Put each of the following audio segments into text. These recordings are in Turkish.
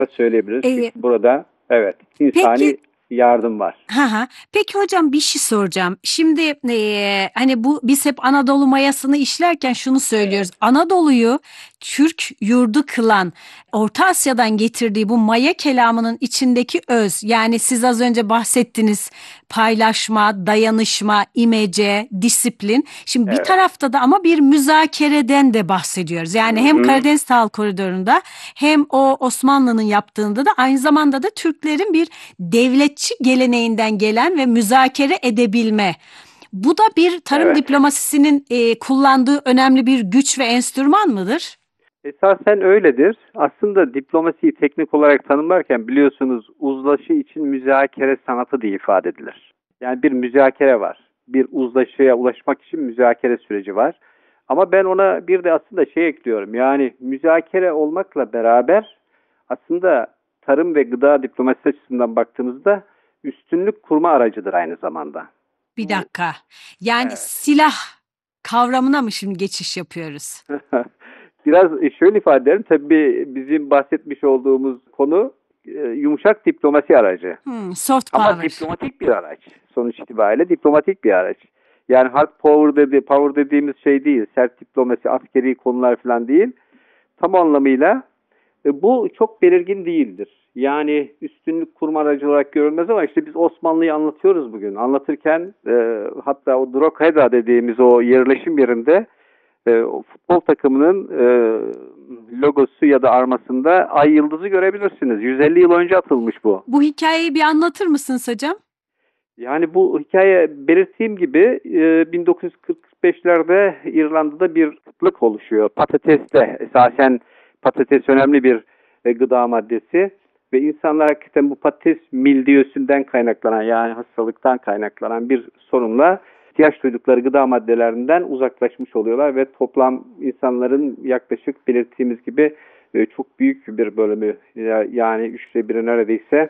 söyleyebiliriz. Çünkü E, burada evet peki insani yardım var. Ha ha. Peki hocam bir şey soracağım. Şimdi hani biz hep Anadolu mayasını işlerken şunu Evet. söylüyoruz. Anadolu'yu Türk yurdu kılan Orta Asya'dan getirdiği bu maya kelamının içindeki öz, yani siz az önce bahsettiniz, paylaşma, dayanışma, imece, disiplin. Şimdi bir Evet. tarafta da ama bir müzakereden de bahsediyoruz. Hı Yani hem hı. Karadeniz Tahıl Koridoru'nda hem o Osmanlı'nın yaptığında da aynı zamanda da Türklerin bir devletçi geleneğinden gelen ve müzakere edebilme. Bu da bir tarım Evet. diplomasisinin kullandığı önemli bir güç ve enstrüman mıdır? Esasen öyledir. Aslında diplomasiyi teknik olarak tanımlarken biliyorsunuz uzlaşı için müzakere sanatı diye ifade edilir. Yani bir müzakere var. Bir uzlaşıya ulaşmak için müzakere süreci var. Ama ben ona bir de aslında şey ekliyorum. Yani müzakere olmakla beraber aslında tarım ve gıda diplomasisi açısından baktığımızda üstünlük kurma aracıdır aynı zamanda. Bir Bu dakika. Yani evet. silah kavramına mı şimdi geçiş yapıyoruz? Biraz şöyle ifade ederim. Tabii bizim bahsetmiş olduğumuz konu yumuşak diplomasi aracı. Soft Ama power. diplomatik bir araç. Sonuç itibariyle diplomatik bir araç. Yani hard power dediğimiz şey değil. Sert diplomasi, askeri konular falan değil. Tam anlamıyla bu çok belirgin değildir. Yani üstünlük kurma aracı olarak görülmez ama işte biz Osmanlı'yı anlatıyoruz bugün. Anlatırken hatta o Drogheda dediğimiz o yerleşim yerinde o futbol takımının logosu ya da armasında ay yıldızı görebilirsiniz. 150 yıl önce atılmış bu. Bu hikayeyi bir anlatır mısınız hocam? Yani bu hikaye belirttiğim gibi 1945'lerde İrlanda'da bir kıtlık oluşuyor. Patateste esasen patates önemli bir gıda maddesi ve insanlar hakikaten bu patates mildiyösünden kaynaklanan yani hastalıktan kaynaklanan bir sorunla ihtiyaç duydukları gıda maddelerinden uzaklaşmış oluyorlar ve toplam insanların yaklaşık belirttiğimiz gibi çok büyük bir bölümü yani 1/3 neredeyse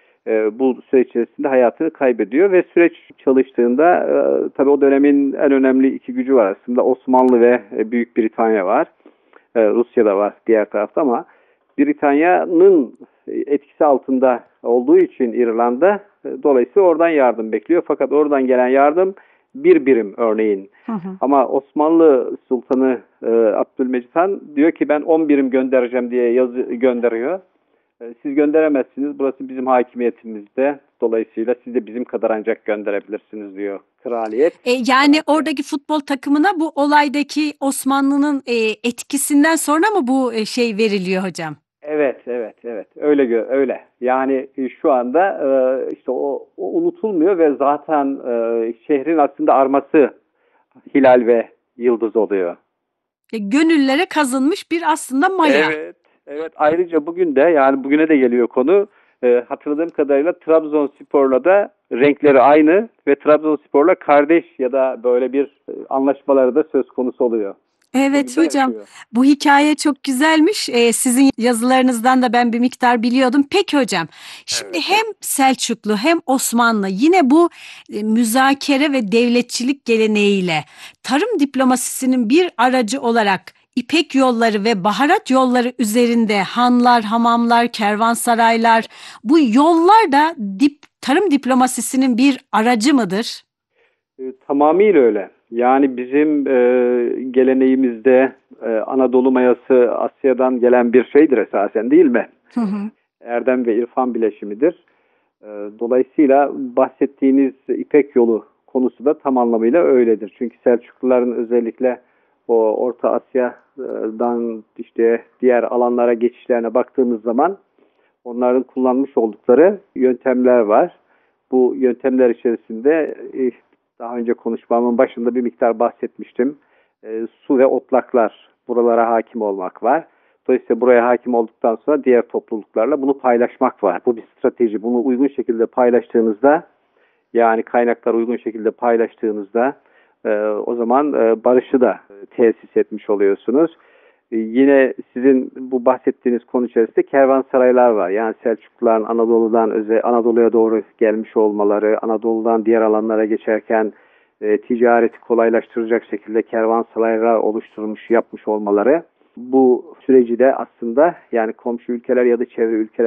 bu süreç içerisinde hayatını kaybediyor ve süreç çalıştığında tabii o dönemin en önemli iki gücü var aslında Osmanlı ve Büyük Britanya var. Rusya da var diğer tarafta ama Britanya'nın etkisi altında olduğu için İrlanda dolayısıyla oradan yardım bekliyor. Fakat oradan gelen yardım bir birim örneğin. Hı hı. Ama Osmanlı Sultanı Abdülmecit Han diyor ki ben 10 birim göndereceğim diye yazı gönderiyor. Siz gönderemezsiniz. Burası bizim hakimiyetimizde. Dolayısıyla siz de bizim kadar ancak gönderebilirsiniz diyor kraliyet. Yani Fransa. oradaki futbol takımına bu olaydaki Osmanlı'nın etkisinden sonra mı bu şey veriliyor hocam? Evet, evet, evet. Öyle öyle. Yani şu anda işte o unutulmuyor ve zaten şehrin aslında arması hilal ve yıldız oluyor. Gönüllere kazınmış bir aslında maya. Evet, evet. Ayrıca bugün de yani bugüne de geliyor konu. Hatırladığım kadarıyla Trabzonspor'la da renkleri aynı ve Trabzonspor'la kardeş ya da böyle bir anlaşmaları da söz konusu oluyor. Evet Bugün de hocam, yaşıyor. bu hikaye çok güzelmiş. Sizin yazılarınızdan da ben bir miktar biliyordum. Peki hocam, şimdi Evet. hem Selçuklu hem Osmanlı yine bu müzakere ve devletçilik geleneğiyle tarım diplomasisinin bir aracı olarak İpek yolları ve baharat yolları üzerinde hanlar, hamamlar, kervansaraylar, bu yollar da tarım diplomasisinin bir aracı mıdır? Tamamıyla öyle. Yani bizim geleneğimizde Anadolu mayası Asya'dan gelen bir şeydir esasen değil mi? Hı hı. Erdem ve İrfan bileşimidir. Dolayısıyla bahsettiğiniz İpek yolu konusu da tam anlamıyla öyledir. Çünkü Selçukluların özellikle o Orta Asya'dan işte diğer alanlara geçişlerine baktığımız zaman onların kullanmış oldukları yöntemler var. Bu yöntemler içerisinde daha önce konuşmamın başında bir miktar bahsetmiştim. Su ve otlaklar buralara hakim olmak var. Dolayısıyla buraya hakim olduktan sonra diğer topluluklarla bunu paylaşmak var. Bu bir strateji. Bunu uygun şekilde paylaştığınızda yani kaynaklar uygun şekilde paylaştığınızda o zaman barışı da tesis etmiş oluyorsunuz. Yine sizin bu bahsettiğiniz konu içerisinde kervansaraylar var. Yani Selçukluların Anadolu'ya doğru gelmiş olmaları, Anadolu'dan diğer alanlara geçerken ticareti kolaylaştıracak şekilde kervansaraylar oluşturmuş, yapmış olmaları bu süreci de aslında yani komşu ülkeler ya da çevre ülkeler